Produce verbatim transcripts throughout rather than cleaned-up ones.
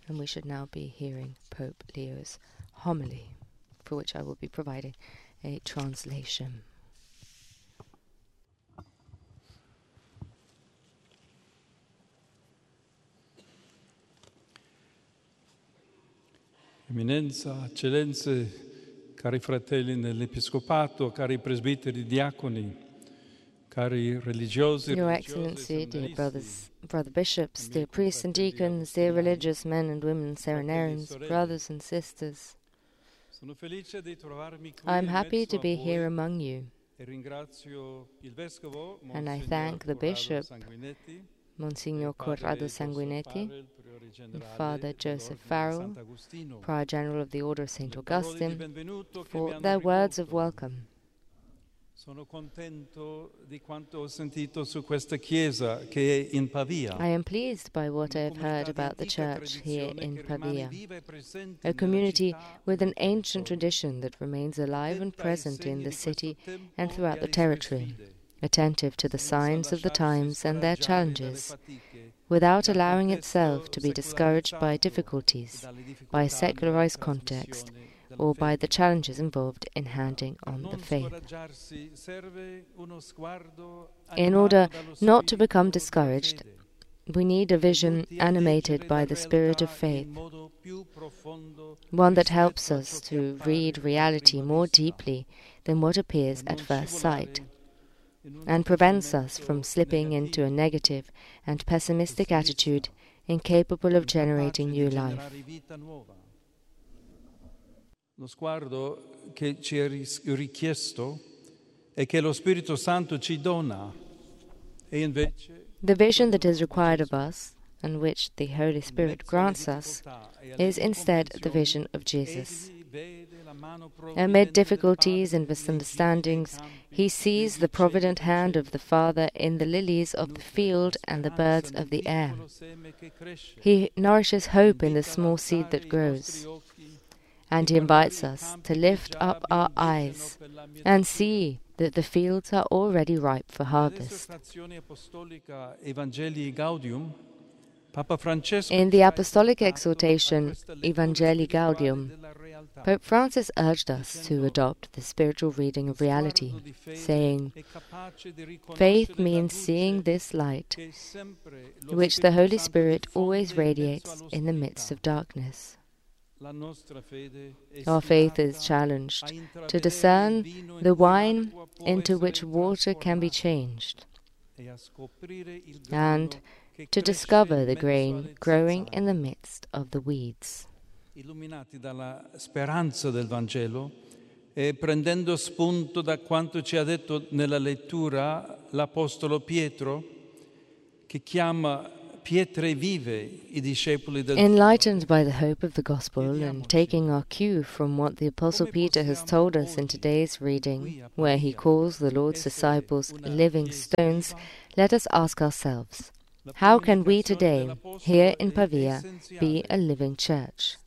And we should now be hearing Pope Leo's homily, for which I will be providing a translation. Eminenza, eccellenze, cari fratelli nell'Episcopato, cari presbiteri, diaconi, cari religiosi, Your Excellency, dear brothers, brother bishops, dear priests and deacons, dear religious men and women, serenarians, brothers and sisters, I am happy to be here among you, and I thank the Bishop, Monsignor Corrado Sanguinetti, and Father Joseph Farrell, Prior General of the Order of Saint Augustine, for their words of welcome. I am pleased by what I have heard about the church here in Pavia, a community with an ancient tradition that remains alive and present in the city and throughout the territory, attentive to the signs of the times and their challenges, without allowing itself to be discouraged by difficulties, by a secularized context, or by the challenges involved in handing on the faith. In order not to become discouraged, we need a vision animated by the spirit of faith, one that helps us to read reality more deeply than what appears at first sight, and prevents us from slipping into a negative and pessimistic attitude incapable of generating new life. Lo sguardo che ci è richiesto e che lo Spirito Santo ci dona, e invece the vision that is required of us, and which the Holy Spirit grants us, is instead the vision of Jesus. Amid difficulties and misunderstandings, he sees the provident hand of the Father in the lilies of the field and the birds of the air. He nourishes hope in the small seed that grows, and he invites us to lift up our eyes and see that the fields are already ripe for harvest. In the Apostolic Exhortation Evangelii Gaudium, Pope Francis urged us to adopt the spiritual reading of reality, saying, "Faith means seeing this light, which the Holy Spirit always radiates in the midst of darkness." Our faith is challenged to discern the wine into which water can be changed, and to discover the grain growing in the midst of the weeds. Illuminati dalla speranza del Vangelo e prendendo spunto da quanto ci ha detto nella lettura l'Apostolo Pietro, che chiama pietre vive I discepoli del Enlightened by the hope of the Gospel and taking our cue from what the Apostle Peter has told us in today's reading, where he calls the Lord's disciples living stones, let us ask ourselves, how can we today, here in Pavia, be a living church?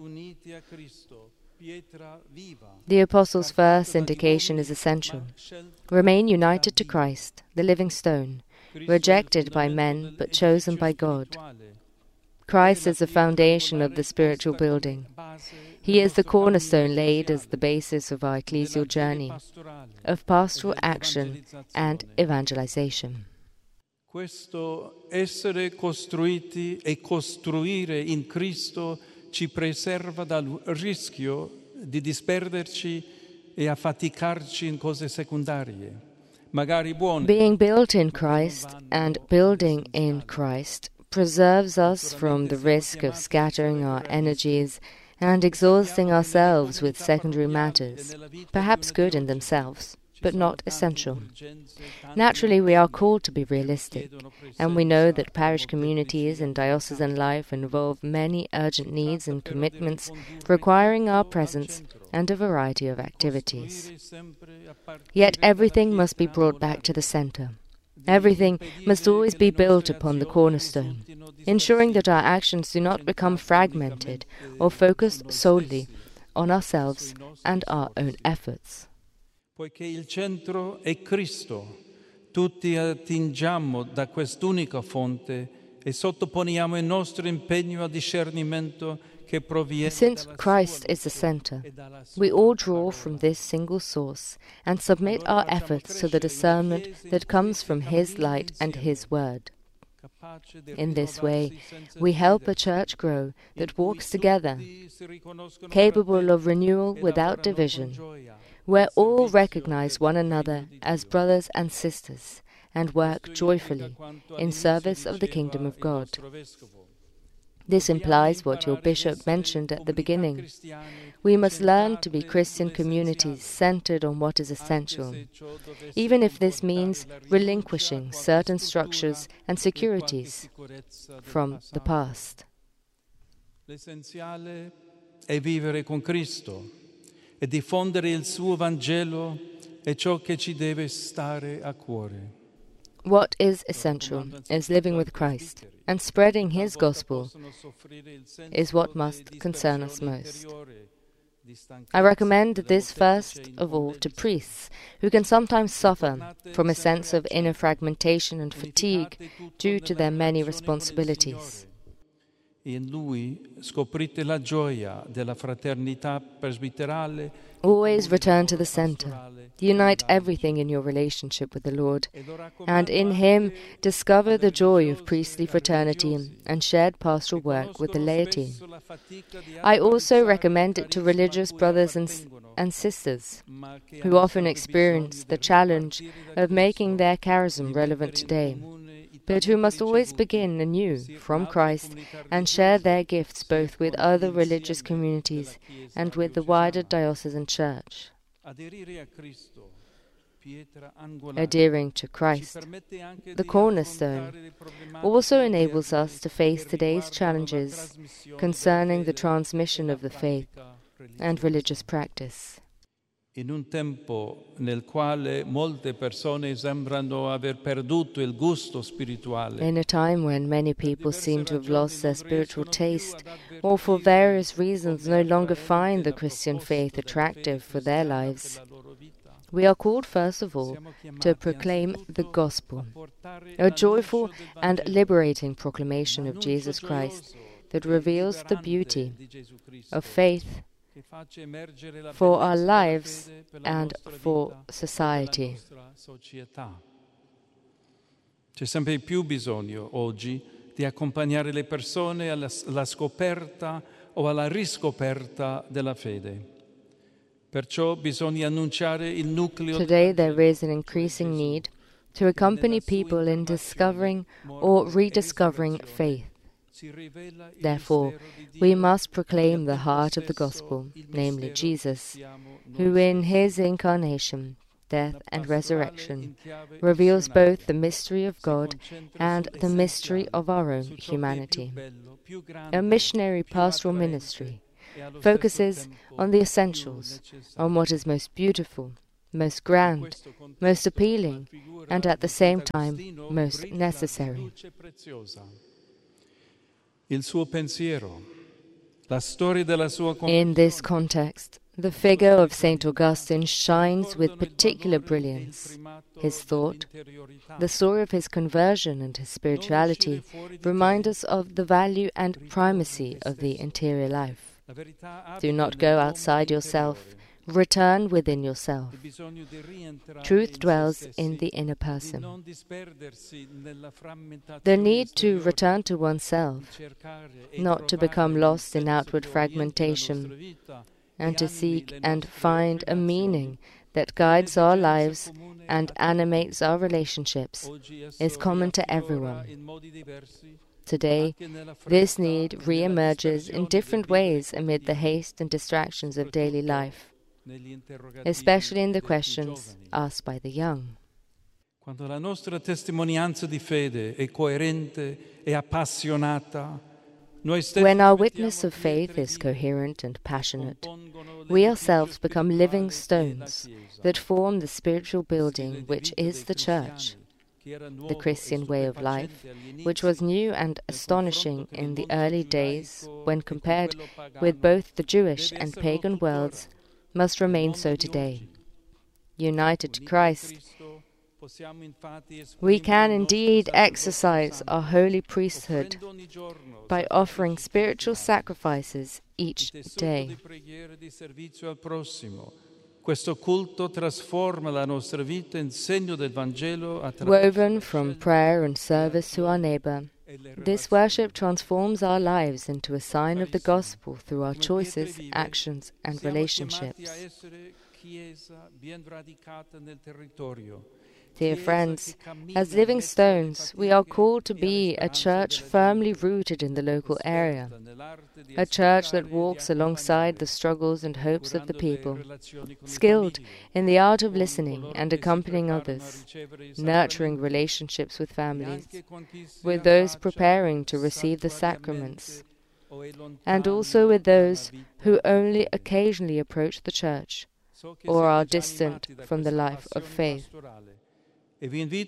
The Apostle's first indication is essential. Remain united to Christ, the living stone, rejected by men but chosen by God. Christ is the foundation of the spiritual building. He is the cornerstone laid as the basis of our ecclesial journey, of pastoral action and evangelization. Questo essere costruiti e costruire in Cristo ci preserva dal rischio di disperderci e affaticarci in cose secondarie, magari buone. Being built in Christ and building in Christ preserves us from the risk of scattering our energies and exhausting ourselves with secondary matters, perhaps good in themselves, but not essential. Naturally, we are called to be realistic, and we know that parish communities and diocesan life involve many urgent needs and commitments requiring our presence and a variety of activities. Yet everything must be brought back to the center. Everything must always be built upon the cornerstone, ensuring that our actions do not become fragmented or focused solely on ourselves and our own efforts. Poiché il centro è Cristo, tutti attingiamo da quest'unica fonte e sottoponiamo il nostro impegno al discernimento che proviene Since dalla Christ sua is the center, e dalla sua we all draw parola. from this single source and submit our efforts to the discernment that comes from His light and His word. In this way, we help a church grow that walks together, capable of renewal without division, where all recognize one another as brothers and sisters and work joyfully in service of the kingdom of God. This implies what your bishop mentioned at the beginning. We must learn to be Christian communities centered on what is essential, even if this means relinquishing certain structures and securities from the past. L'essenziale è vivere con Cristo e diffondere il suo Vangelo è ciò che ci deve stare a cuore. What is essential is living with Christ, and spreading His gospel is what must concern us most. I recommend this first of all to priests, who can sometimes suffer from a sense of inner fragmentation and fatigue due to their many responsibilities. In Lui scoprite la gioia della fraternità presbiterale. Always return to the center. Unite everything in your relationship with the Lord, and in Him discover the joy of priestly fraternity and shared pastoral work with the laity. I also recommend it to religious brothers and, and sisters, who often experience the challenge of making their charism relevant today, but who must always begin anew from Christ and share their gifts both with other religious communities and with the wider diocesan church. Adhering to Christ, the cornerstone, also enables us to face today's challenges concerning the transmission of the faith and religious practice. In un tempo nel quale molte persone sembrano aver perduto il gusto spirituale. In a time when many people seem to have lost their spiritual taste, or for various reasons no longer find the Christian faith attractive for their lives, we are called first of all to proclaim the gospel, a joyful and liberating proclamation of Jesus Christ that reveals the beauty of faith for our lives and for society. C'è sempre più bisogno oggi di accompagnare le persone alla, alla scoperta o alla riscoperta della fede. Perciò bisogna annunciare il nucleo. Today there is an increasing need to accompany people in discovering or rediscovering faith. Therefore, we must proclaim the heart of the gospel, namely Jesus, who in His incarnation, death and resurrection reveals both the mystery of God and the mystery of our own humanity. A missionary pastoral ministry focuses on the essentials, on what is most beautiful, most grand, most appealing, and at the same time most necessary. Il suo pensiero, la storia della sua In this context, the figure of Saint Augustine shines with particular brilliance. His thought, the story of his conversion and his spirituality remind us of the value and primacy of the interior life. Do not go outside yourself. Return within yourself. Truth dwells in the inner person. The need to return to oneself, not to become lost in outward fragmentation, and to seek and find a meaning that guides our lives and animates our relationships, is common to everyone. Today, this need re-emerges in different ways amid the haste and distractions of daily life, especially in the questions asked by the young. Quando la nostra testimonianza di fede è coerente e appassionata, noi stessi When our witness of faith is coherent and passionate, we ourselves become living stones that form the spiritual building which is the Church. The Christian way of life, which was new and astonishing in the early days when compared with both the Jewish and pagan worlds, must remain so today. United to Christ, We can indeed exercise our holy priesthood by offering spiritual sacrifices each day. Woven from prayer and service to our neighbor, this worship transforms our lives into a sign of the gospel through our choices, actions, and relationships. Dear friends, as living stones, we are called to be a church firmly rooted in the local area, a church that walks alongside the struggles and hopes of the people, skilled in the art of listening and accompanying others, nurturing relationships with families, with those preparing to receive the sacraments, and also with those who only occasionally approach the church or are distant from the life of faith. I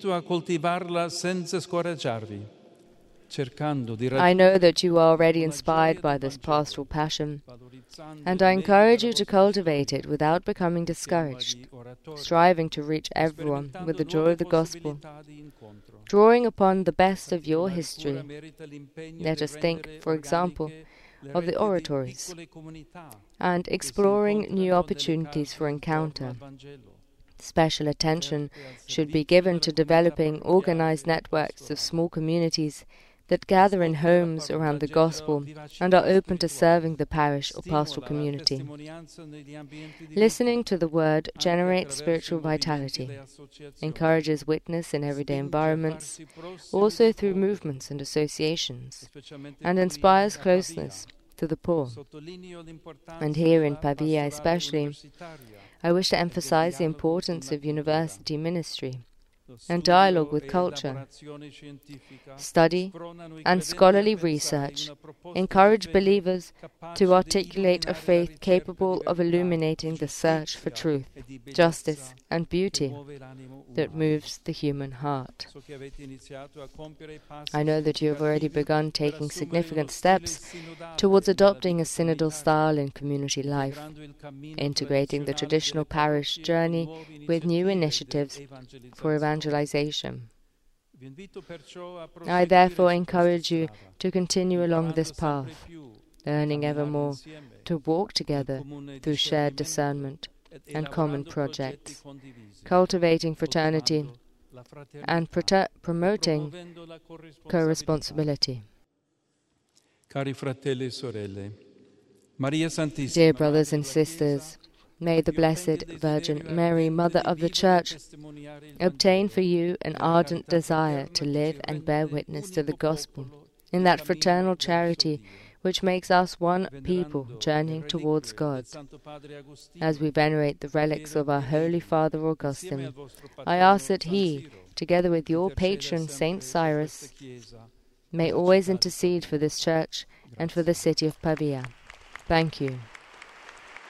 know that you are already inspired by this pastoral passion, and I encourage you to cultivate it without becoming discouraged, striving to reach everyone with the joy of the gospel. Drawing upon the best of your history, let us think, for example, of the oratories, and exploring new opportunities for encounter. Special attention should be given to developing organized networks of small communities that gather in homes around the gospel and are open to serving the parish or pastoral community. Listening to the word generates spiritual vitality, encourages witness in everyday environments, also through movements and associations, and inspires closeness to the poor. And here in Pavia especially, I wish to emphasize the importance of university ministry and dialogue with culture. Study and scholarly research encourage believers to articulate a faith capable of illuminating the search for truth, justice, and beauty that moves the human heart. I know that you have already begun taking significant steps towards adopting a synodal style in community life, integrating the traditional parish journey with new initiatives for evangelization. I therefore encourage you to continue along this path, learning ever more to walk together through shared discernment and common projects, cultivating fraternity and prote- promoting co-responsibility. Dear brothers and sisters, may the Blessed Virgin Mary, Mother of the Church, obtain for you an ardent desire to live and bear witness to the gospel in that fraternal charity which makes us one people journeying towards God. As we venerate the relics of our Holy Father Augustine, I ask that he, together with your patron Saint Cyrus, may always intercede for this church and for the city of Pavia. Thank you.